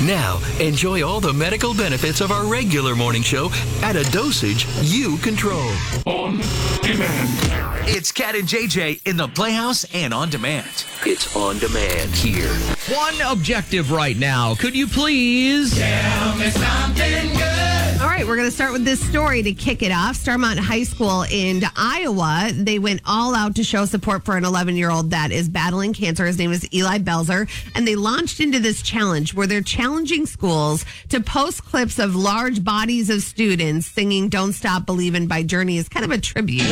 Now, enjoy all the medical benefits of our regular morning show at a dosage you control. On demand. It's Cat and JJ in the Playhouse and on demand. It's on demand here. One objective right now. Could you please Tell me something good. All right, we're going to start with this story to kick it off. Starmont High School in Iowa, they went all out to show support for an 11-year-old that is battling cancer. His name is Eli Belzer, and they launched into this challenge where they're challenging schools to post clips of large bodies of students singing Don't Stop Believin' by Journey as kind of a tribute.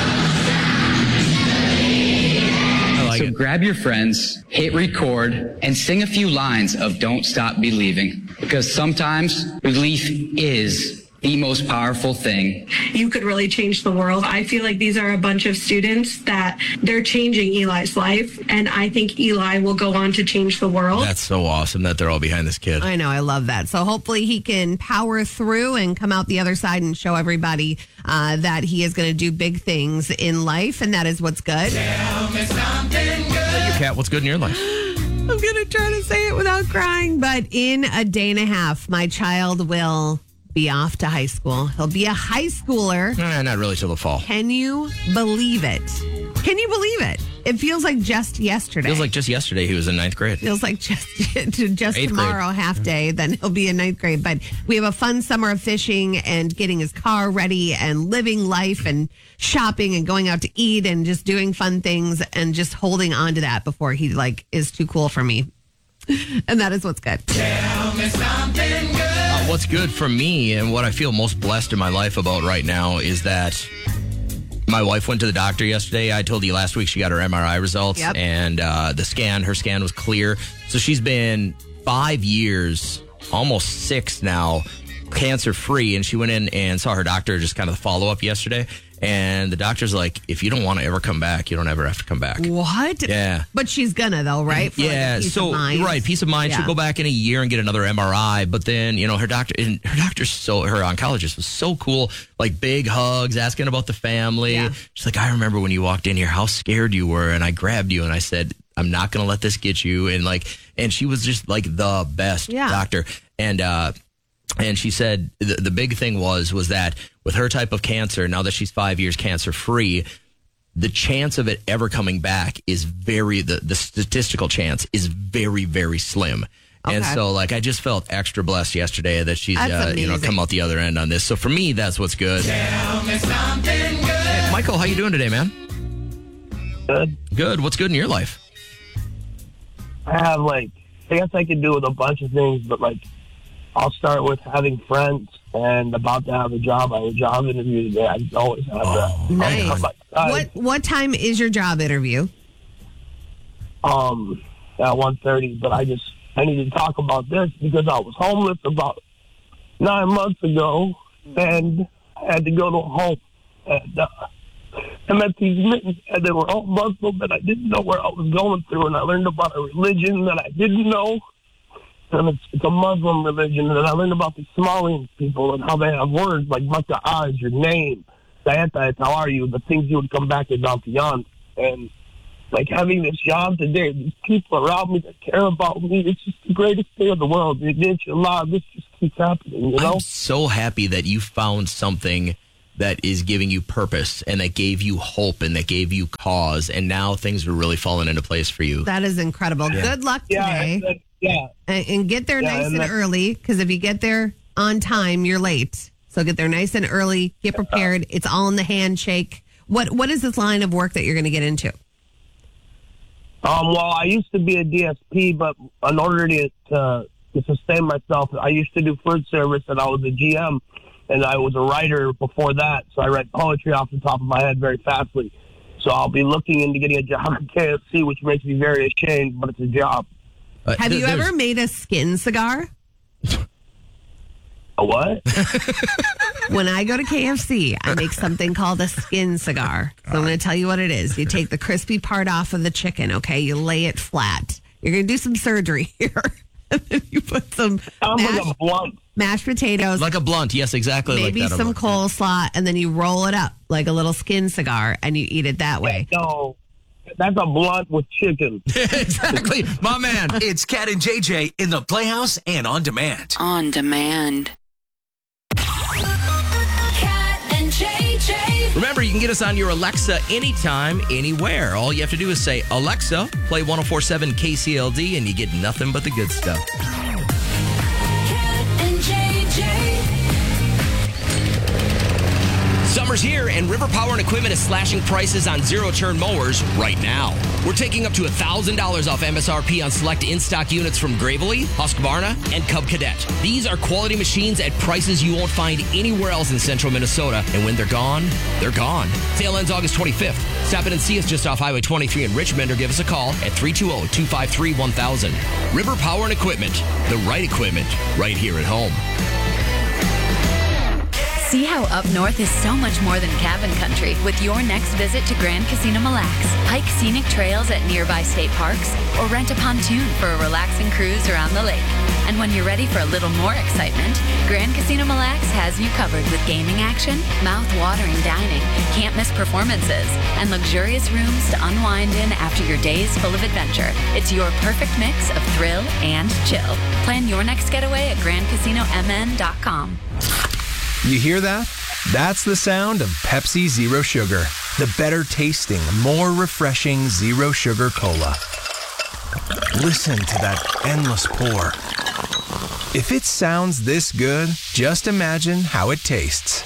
So grab your friends, hit record, and sing a few lines of Don't Stop Believing. Because sometimes belief is the most powerful thing. You could really change the world. I feel like these are a bunch of students that they're changing Eli's life, and I think Eli will go on to change the world. That's so awesome that they're all behind this kid. I know, I love that. So hopefully he can power through and come out the other side and show everybody that he is going to do big things in life, and that is what's good. Tell me something good. Kat, what's good in your life? I'm going to try to say it without crying, but in a day and a half, my child will be off to high school. He'll be a high schooler. Not really till the fall. Can you believe it? Can you believe it? It feels like just yesterday. Feels like just yesterday he was in ninth grade. Feels like just Eighth tomorrow, grade. half day, then he'll be in ninth grade. But we have a fun summer of fishing and getting his car ready and living life and shopping and going out to eat and just doing fun things and just holding on to that before he is too cool for me. And that is what's good. Tell me something good. What's good for me and what I feel most blessed in my life about right now is that my wife went to the doctor yesterday. I told you last week she got her MRI results, Yep. and her scan was clear. So she's been 5 years, almost 6 now, cancer-free, and she went in and saw her doctor, just kind of the follow-up yesterday. And the doctor's like, if you don't want to ever come back, you don't ever have to come back. What? Yeah. But she's gonna though, right? For Yeah, like a peace so of mind. right, peace of mind. Yeah. She'll go back in a year and get another MRI, but then her her oncologist was so cool, like big hugs, asking about the family. Yeah. She's like, I remember when you walked in here, how scared you were, and I grabbed you and I said, I'm not gonna let this get you, and she was just like the best doctor, and she said the big thing was that with her type of cancer, now that she's 5 years cancer free, the chance of it ever coming back is the statistical chance is very, very slim. Okay. And so I just felt extra blessed yesterday that she's That's come out the other end on this. So for me, that's what's good. Tell me something good. Hey, Michael, how you doing today, man? Good. Good. What's good in your life? I have I guess I could do with a bunch of things, but I'll start with having friends and about to have a job. I have a job interview today. I always have that. Nice. I'm like, guys, What time is your job interview? at 1:30, but I need to talk about this because I was homeless about 9 months ago and I had to go to a home and I met these men and they were all Muslim and I didn't know where I was going through, and I learned about a religion that I didn't know. And it's a Muslim religion, and I learned about the Somalian people and how they have words like Maka is your name, Sayata is how are you, the things you would come back to Dantiyan. And having this job today, these people around me that care about me, it's just the greatest day of the world. Inshallah, this just keeps happening, I'm so happy that you found something that is giving you purpose and that gave you hope and that gave you cause, and now things are really falling into place for you. That is incredible. Yeah. Good luck today. And get there nice and early, because if you get there on time, you're late. So get there nice and early, get prepared. It's all in the handshake. What is this line of work that you're going to get into? Well, I used to be a DSP, but in order to sustain myself, I used to do food service, and I was a GM, and I was a writer before that. So I write poetry off the top of my head very fastly. So I'll be looking into getting a job at KFC, which makes me very ashamed, but it's a job. Have you ever made a skin cigar? A what? When I go to KFC, I make something called a skin cigar. So I'm going to tell you what it is. You take the crispy part off of the chicken, okay? You lay it flat. You're going to do some surgery here. And then you put some mashed potatoes. Like a blunt, yes, exactly. Maybe like that. some coleslaw, and then you roll it up like a little skin cigar, and you eat it that way. No, That's a blunt with chicken. Exactly. My man. It's Cat and JJ in the Playhouse and On Demand. On Demand. Cat and JJ. Remember, you can get us on your Alexa anytime, anywhere. All you have to do is say, Alexa, play 104.7 KCLD, and you get nothing but the good stuff. Cat and JJ. Summer's here, and River Power and Equipment is slashing prices on zero-turn mowers right now. We're taking up to $1,000 off MSRP on select in-stock units from Gravely, Husqvarna, and Cub Cadet. These are quality machines at prices you won't find anywhere else in central Minnesota, and when they're gone, they're gone. Sale ends August 25th. Stop in and see us just off Highway 23 in Richmond, or give us a call at 320-253-1000. River Power and Equipment, the right equipment, right here at home. See how up north is so much more than cabin country with your next visit to Grand Casino Mille Lacs. Hike scenic trails at nearby state parks or rent a pontoon for a relaxing cruise around the lake. And when you're ready for a little more excitement, Grand Casino Mille Lacs has you covered with gaming action, mouth-watering dining, can't-miss performances, and luxurious rooms to unwind in after your days full of adventure. It's your perfect mix of thrill and chill. Plan your next getaway at GrandCasinoMN.com. You hear that? That's the sound of Pepsi Zero Sugar. The better tasting, more refreshing Zero Sugar Cola. Listen to that endless pour. If it sounds this good, just imagine how it tastes.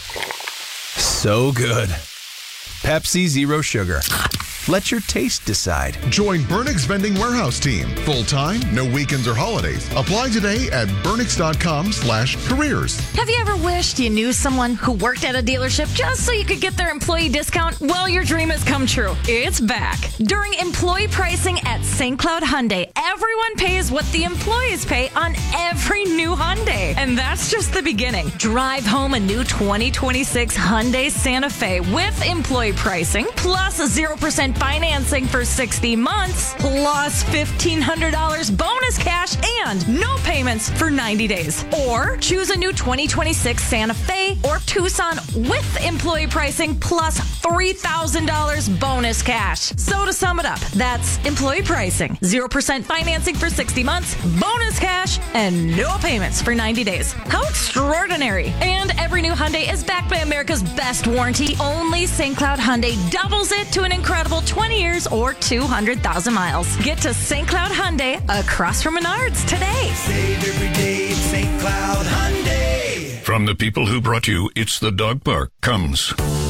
So good. Pepsi Zero Sugar. Let your taste decide. Join Burnix Vending Warehouse Team. Full-time, no weekends or holidays. Apply today at Burnix.com/careers. Have you ever wished you knew someone who worked at a dealership just so you could get their employee discount? Well, your dream has come true. It's back. During employee pricing at St. Cloud Hyundai, everyone pays what the employees pay on every new Hyundai. And that's just the beginning. Drive home a new 2026 Hyundai Santa Fe with employee pricing plus 0% financing for 60 months, plus $1,500 bonus cash and no payments for 90 days. Or choose a new 2026 Santa Fe or Tucson with employee pricing plus $3,000 bonus cash. So to sum it up, that's employee pricing, 0% financing for 60 months, bonus cash, and no payments for 90 days. How extraordinary. And every new Hyundai is backed by America's best warranty. Only St. Cloud Hyundai doubles it to an incredible 20 years or 200,000 miles. Get to St. Cloud Hyundai across from Menards today. Save every day at St. Cloud Hyundai. From the people who brought you It's the Dog Park comes